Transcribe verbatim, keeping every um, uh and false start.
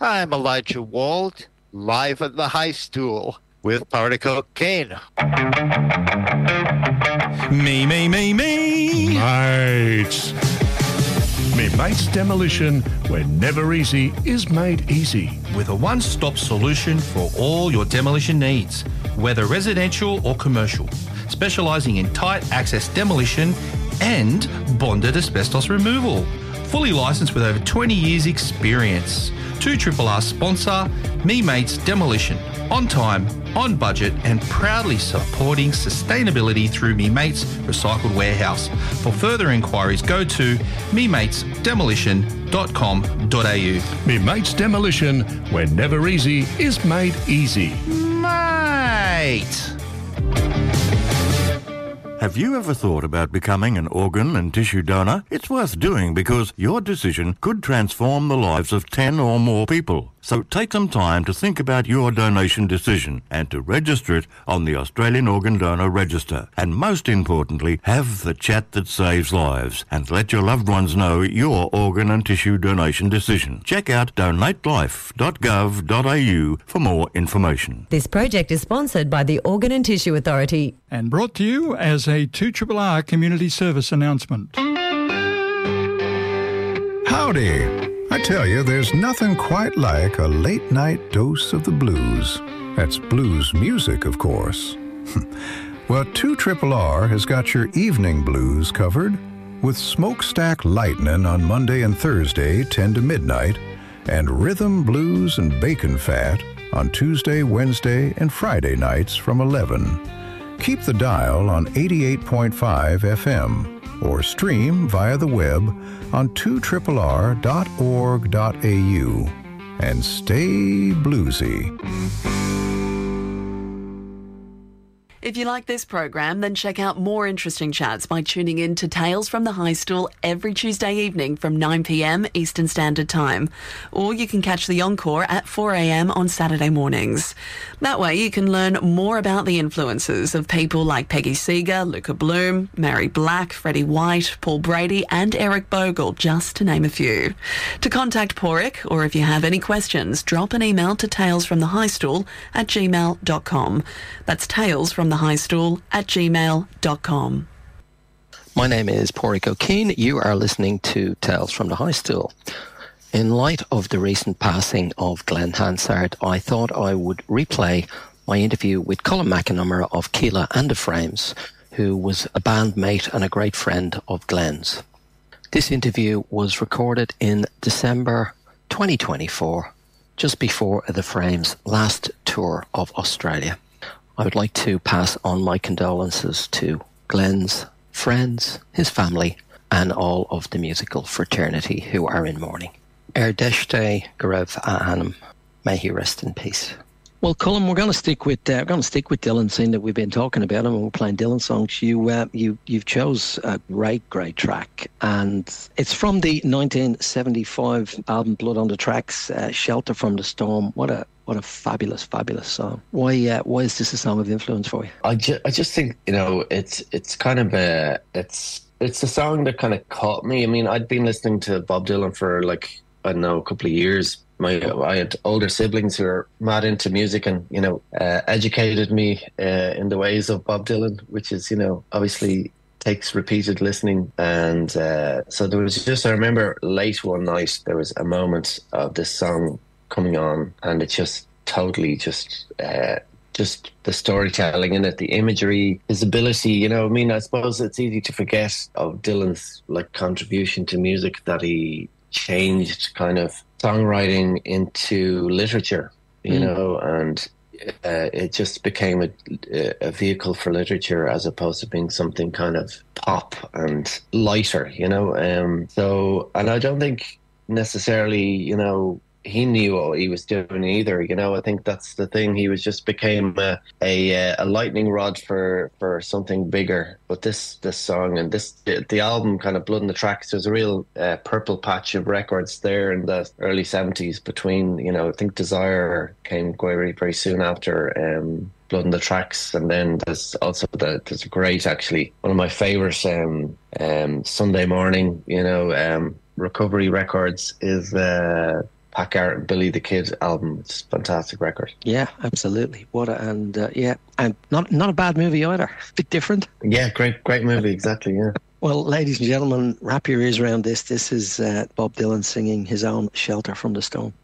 I'm Elijah Wald, live at the High Stool with Particle Kane. Me, me, me, me. Mates. Me Mates Demolition, where never easy is made easy. With a one-stop solution for all your demolition needs, whether residential or commercial, specialising in tight access demolition and bonded asbestos removal. Fully licensed with over twenty years experience. two R R R sponsor, Me Mates Demolition. On time, on budget, and proudly supporting sustainability through Me Mates Recycled Warehouse. For further inquiries, go to me mates demolition dot com dot a u. Me Mates Demolition, where never easy is made easy. Mate! Have you ever thought about becoming an organ and tissue donor? It's worth doing because your decision could transform the lives of ten or more people. So take some time to think about your donation decision and to register it on the Australian Organ Donor Register. And most importantly, have the chat that saves lives and let your loved ones know your organ and tissue donation decision. Check out donate life dot gov dot a u for more information. This project is sponsored by the Organ and Tissue Authority and brought to you as a two R R R community service announcement. Howdy! I tell you, there's nothing quite like a late-night dose of the blues. That's blues music, of course. Well, two R R R has got your evening blues covered with Smokestack Lightning on Monday and Thursday, ten to midnight, and Rhythm, Blues, and Bacon Fat on Tuesday, Wednesday, and Friday nights from eleven. Keep the dial on eighty-eight point five F M or stream via the web on two R R R dot org dot a u. And stay bluesy. If you like this program, then check out more interesting chats by tuning in to Tales from the High Stool every Tuesday evening from nine p m Eastern Standard Time. Or you can catch the encore at four a m on Saturday mornings. That way you can learn more about the influences of people like Peggy Seeger, Luca Bloom, Mary Black, Freddie White, Paul Brady and Eric Bogle, just to name a few. To contact Porrick, or if you have any questions, drop an email to talesfromthehighstool at gmail dot com. That's Tales from the High Stool at gmail dot com. My name is Porrick O'Keefe. You are listening to Tales from the High Stool. In light of the recent passing of Glenn Hansard, I thought I would replay my interview with Colin McNamara of Keela and the Frames, who was a bandmate and a great friend of Glenn's. This interview was recorded in December twenty twenty-four, just before the Frames' last tour of Australia. I would like to pass on my condolences to Glenn's friends, his family, and all of the musical fraternity who are in mourning. Erdeshte Garev Ahanam. May he rest in peace. Well, Colin, we're going to stick with uh, we're going to stick with Dylan, seeing that we've been talking about him and we're playing Dylan songs. You uh, you you've chose a great great track, and it's from the nineteen seventy-five album Blood on the Tracks, uh, Shelter from the Storm. What a What a fabulous, fabulous song. Why uh, why is this a song of influence for you? I, ju- I just think, you know, it's it's kind of a, it's it's a song that kind of caught me. I mean, I'd been listening to Bob Dylan for like, I don't know, a couple of years. My I had older siblings who were mad into music and, you know, uh, educated me uh, in the ways of Bob Dylan, which is, you know, obviously takes repeated listening. And uh, so there was just, I remember late one night, there was a moment of this song coming on, and it's just totally just uh, just the storytelling in it, the imagery, his ability, you know, I mean, I suppose it's easy to forget of Dylan's like contribution to music, that he changed kind of songwriting into literature, you mm. know, and uh, it just became a, a vehicle for literature as opposed to being something kind of pop and lighter, you know. Um, so, and I don't think necessarily, you know, he knew what he was doing either, you know. I think that's the thing. He was just became a a, a lightning rod for, for something bigger. But this this song and this the, the album, kind of Blood in the Tracks, there's a real uh, purple patch of records there in the early seventies between, you know, I think Desire came very very soon after um, Blood in the Tracks, and then there's also the, there's a great, actually one of my favourite um, um, Sunday Morning, you know, um, Recovery Records is. Uh, Pat Garrett and Billy the Kid album. It's a fantastic record. Yeah, absolutely. What a, and uh, yeah, and not not a bad movie either. Bit different. Yeah, great great movie. Exactly. Yeah. Well, ladies and gentlemen, wrap your ears around this. This is uh, Bob Dylan singing his own "Shelter from the Storm."